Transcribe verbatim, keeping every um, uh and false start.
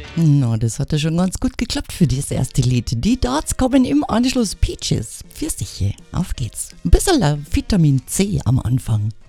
Na, das hat ja schon ganz gut geklappt für das erste Lied. Die Darts kommen im Anschluss. Peaches. Für sicher. Auf geht's. Ein bisschen Vitamin C am Anfang.